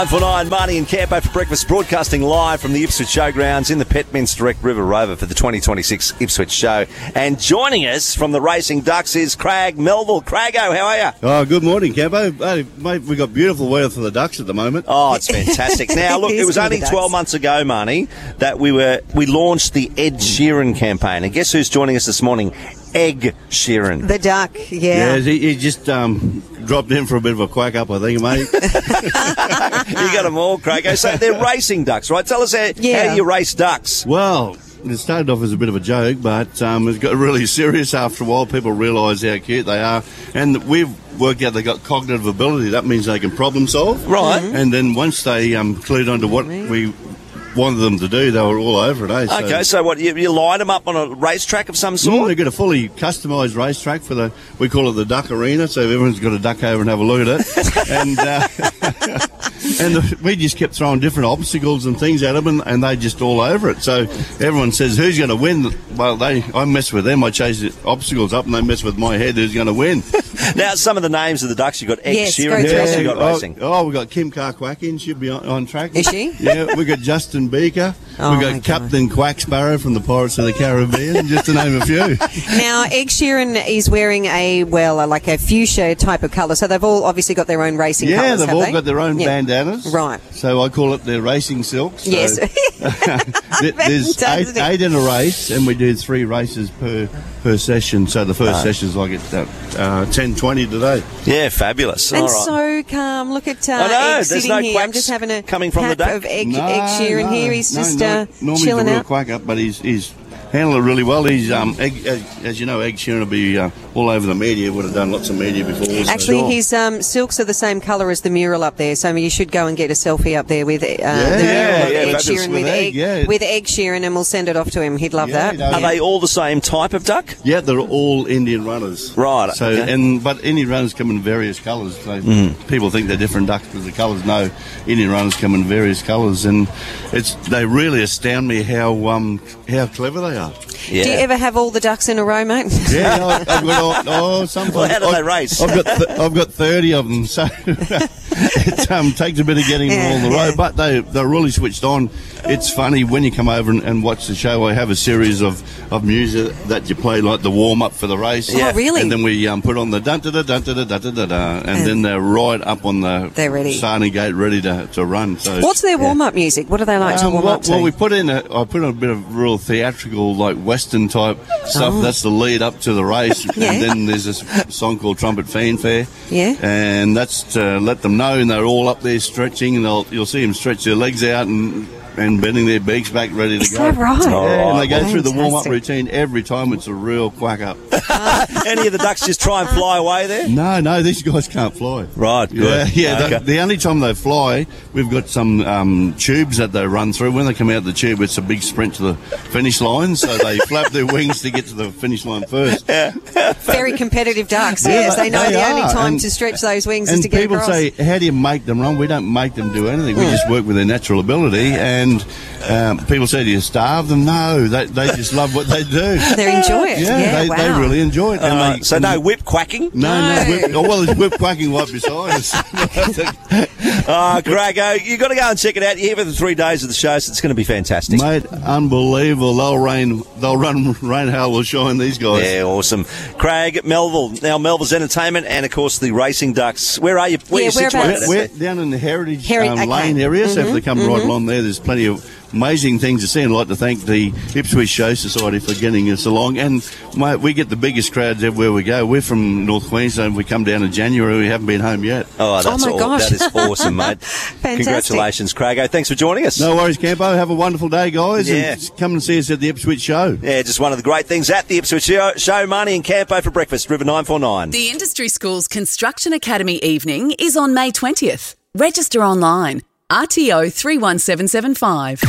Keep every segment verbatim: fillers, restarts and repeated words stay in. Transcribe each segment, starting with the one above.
For nine, Marnie and Campo for breakfast, broadcasting live from the Ipswich Showgrounds in the Petminster Direct River Rover for the twenty twenty-six Ipswich Show. And joining us from the Racing Ducks is Craig Melville. Crago, how are you? Oh, good morning, Campo. Hey, mate, we've got beautiful weather for the Ducks at the moment. Oh, it's fantastic. Now, look, It it is was good only for the twelve Ducks. months ago, Marnie, that we were we launched the Ed Sheeran campaign. And guess who's joining us this morning? Egg Sheeran. The duck, Yeah, yeah. he, he just um, dropped in for a bit of a quack up, I think, mate. You got them all, Crago. So they're racing ducks, right? Tell us how, Yeah. how do you race ducks? Well, it started off as a bit of a joke, but um, it got really serious after a while. People realise how cute they are. And we've worked out they've got cognitive ability. That means they can problem solve. Right. And then once they um, clued onto what we wanted them to do, they were all over it, eh? So- Okay, so what, you, you line them up on a racetrack of some Mm, sort? they've got a fully customised racetrack for the, we call it the Duck Arena, so everyone's got to duck over and have a look at it. and uh, and the, we just kept throwing different obstacles and things at them, and, and they just all over it. So everyone says, who's going to win? Well, they I mess with them, I chase the obstacles up, and they mess with my head, who's going to win? Now, some of the names of the ducks, you've got Egg Yes, Sheeran, go who else through you them. got racing? Oh, oh, we've got Kim Carr-Quackin, she'll be on, on track. Is she? Yeah, we've got Justin Beaker. Oh, we've my got God. Captain Quacksparrow from the Pirates of the Caribbean, just to name a few. Now, Egg Sheeran is wearing a, well, a, like a fuchsia type of colour, so they've all obviously got their own racing Yeah, colours, they've have all they? got their own Yeah. bandanas. Right. So I call it their racing silks. So Yes. th- There's eight, Fantastic. eight in a race, and we do three races per per session. So the first session's like at uh, ten twenty today. Yeah, fabulous. And All right. so calm. Look at uh, I know, Egg there's sitting no here. I'm quacks just having a coming from the pack duck. of Egg, No, Egg Sheeran no, here. He's no, just no. uh, Normally chilling he's a real out. quack up, but he's he's handled it really well. He's um, egg, as, as you know, Egg Sheeran will be uh, all over the media. Would have done lots of media before. so- Actually, his um, silks are the same colour as the mural up there, so you should go and get a selfie up there with uh, the mural yeah, of yeah, Egg fabulous. Sheeran With with Egg, Egg, yeah. with Egg Sheeran, and we'll send it off to him. He'd love Yeah, that. no, Are they all the same type of duck? Yeah, they're all Indian runners. Right, So okay. and but Indian runners come in various colours. So Mm. people think they're different ducks with the colours. No, Indian runners come in various colours, and it's they really astound me how um how clever they are. Yeah. Do you ever have all the ducks in a row, mate? Yeah, no, I've got all, oh sometimes. Well, how do I've- they race? I've got th- I've got thirty of them, so it um, takes a bit of getting them all in the Yeah, row. yeah. But they they're really switched on. It's funny when you come over and, and watch the show. I have a series of, of music that you play like the warm up for the race. Yeah. Oh, really? And then we um, put on the dun da da dun da da da da da da, and then they're right up on the They're ready. starting gate, ready to, to run. So What's their warm-up music? What do they like to um, warm well, up to? well, we put in a, I put in a bit of real theatrical, like Western type stuff. Oh. That's the lead up to the race, Yeah. and then there's this song called Trumpet Fanfare. Yeah. and that's to let them know, and they're all up there stretching, and they'll you'll see them stretch their legs out and and bending their beaks back, ready to Is go. that right? All Yeah, and right. they go through the warm up Fantastic. routine every time. It's a real quack up. Any of the ducks just try and fly away there? No, no, these guys can't fly. Right, Yeah, good. yeah. Okay. The, the only time they fly, we've got some um, tubes that they run through. When they come out of the tube, it's a big sprint to the finish line. So they flap their wings to get to the finish line first. Very competitive ducks, Yeah, yes. They know they the only are, time and- to stretch those wings is And to get people across. say, how do you make them run? We don't make them do anything. We just work with their natural ability. And um, people say, do you starve them? No, they, they just love what they do. They enjoy it. Yeah, Yeah, they, wow. they really enjoy it. And Uh, they, so no whip quacking? No, no. No. Whip, oh, well, there's whip quacking right beside us. Oh, Grago, you got to go and check it out. You're here for the three days of the show, so it's going to be fantastic. Mate, unbelievable. They'll rain, they'll run, rain, hail, will shine, these guys. Yeah, awesome. Craig, Melville, now Melville's Entertainment, and of course the Racing Ducks. Where are you? Where Yeah, are you whereabouts? situated? We're, we're down in the Heritage Heri- um, okay. Lane area, so if Mhm, they come right along there, there's plenty of amazing things to see. And I'd like to thank the Ipswich Show Society for getting us along. And mate, we get the biggest crowds everywhere we go. We're from North Queensland. We come down in January. We haven't been home yet. Oh, that's Oh, my all. gosh. That is awesome, mate. Fantastic. Congratulations, Crago. Thanks for joining us. No worries, Campo. Have a wonderful day, guys. Yeah. And come and see us at the Ipswich Show. Yeah, just one of the great things at the Ipswich Show. Show Marnie and Campo for breakfast, River nine four nine. The Industry Schools Construction Academy evening is on May twentieth. Register online. R T O three one seven seven five.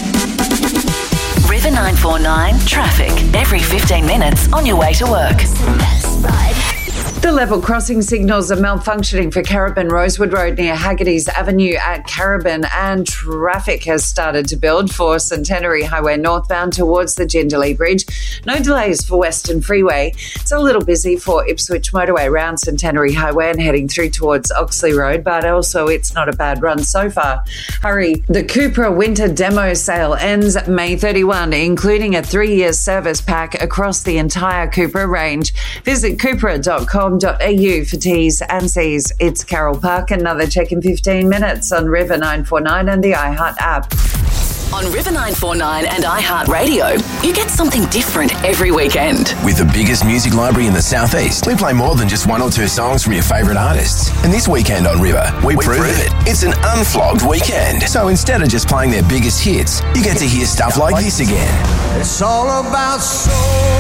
River nine four nine traffic every fifteen minutes on your way to work. The level crossing signals are malfunctioning for Carabin Rosewood Road near Haggerty's Avenue at Carabin, and traffic has started to build for Centenary Highway northbound towards the Jindalee Bridge. No delays for Western Freeway. It's a little busy for Ipswich Motorway around Centenary Highway and heading through towards Oxley Road, but also it's not a bad run so far. Hurry, the Cupra Winter Demo Sale ends May thirty-first, including a three-year service pack across the entire Cupra range. Visit cupra dot com dot a u for T's and C's. It's Carol Park. Another check in fifteen minutes on River nine forty-nine and the iHeart app. On River nine forty-nine and iHeartRadio, you get something different every weekend. With the biggest music library in the Southeast, we play more than just one or two songs from your favourite artists. And this weekend on River, we, we prove, prove it. It's an unflogged weekend. So instead of just playing their biggest hits, you get to hear stuff like, like this again. It's all about soul.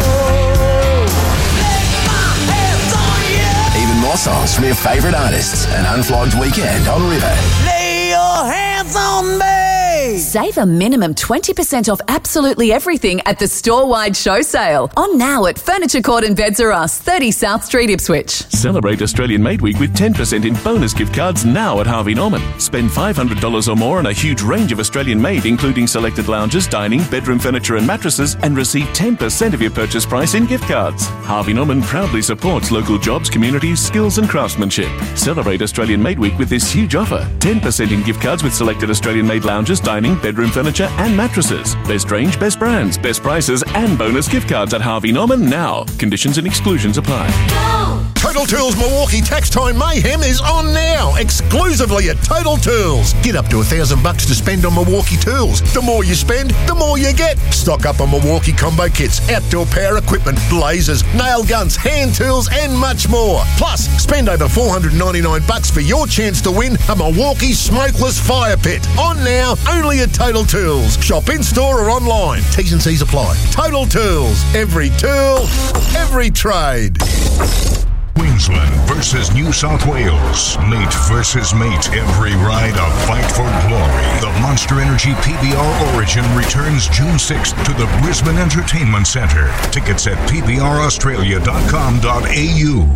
Even more songs from your favourite artists. An unflogged weekend on River. Lay your hands on me. Save a minimum twenty percent off absolutely everything at the store-wide show sale. On now at Furniture Court and Beds R Us, thirty South Street, Ipswich. Celebrate Australian Made Week with ten percent in bonus gift cards now at Harvey Norman. Spend five hundred dollars or more on a huge range of Australian made, including selected lounges, dining, bedroom furniture and mattresses, and receive ten percent of your purchase price in gift cards. Harvey Norman proudly supports local jobs, communities, skills and craftsmanship. Celebrate Australian Made Week with this huge offer. ten percent in gift cards with selected Australian made lounges, dining, bedroom furniture and mattresses. Best range, best brands, best prices and bonus gift cards at Harvey Norman now. Conditions and exclusions apply. Go! Total Tools Milwaukee Tax Time Mayhem is on now, exclusively at Total Tools. Get up to a thousand bucks to spend on Milwaukee tools. The more you spend, the more you get. Stock up on Milwaukee combo kits, outdoor power equipment, lasers, nail guns, hand tools, and much more. Plus, spend over four hundred ninety-nine bucks for your chance to win a Milwaukee smokeless fire pit. On now, only at Total Tools. Shop in store or online. T's and C's apply. Total Tools. Every tool, every trade. Queensland versus New South Wales. Mate versus mate. Every ride a fight for glory. The Monster Energy P B R Origin returns June sixth to the Brisbane Entertainment Centre. Tickets at p b r australia dot com dot a u.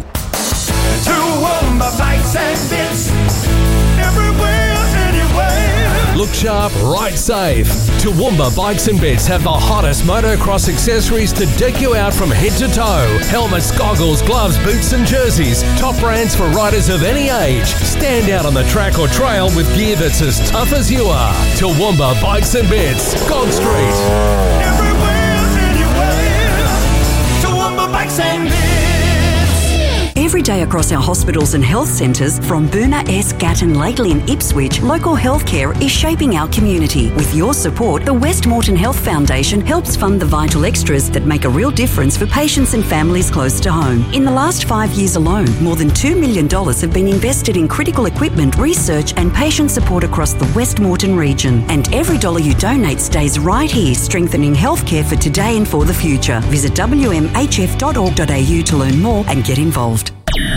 Toowoomba Bikes and Bits. Everywhere, anywhere. Look sharp, ride safe. Toowoomba Bikes and Bits have the hottest motocross accessories to deck you out from head to toe. Helmets, goggles, gloves, boots and jerseys. Top brands for riders of any age. Stand out on the track or trail with gear that's as tough as you are. Toowoomba Bikes and Bits, Gog Street. Everywhere, anywhere. Toowoomba Bikes and Bits. Every day across our hospitals and health centres, from Boona, S, Gatton, Lately and Ipswich, local healthcare is shaping our community. With your support, the West Moreton Health Foundation helps fund the vital extras that make a real difference for patients and families close to home. In the last five years alone, more than two million dollars have been invested in critical equipment, research and patient support across the West Moreton region. And every dollar you donate stays right here, strengthening healthcare for today and for the future. Visit w m h f dot org dot a u to learn more and get involved.